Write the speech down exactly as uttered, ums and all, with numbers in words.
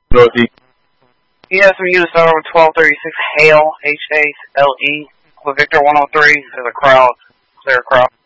Northeast. You have some units over twelve thirty-six Hale, H A L E, with Victor one oh three. There's a crowd, clear crowd.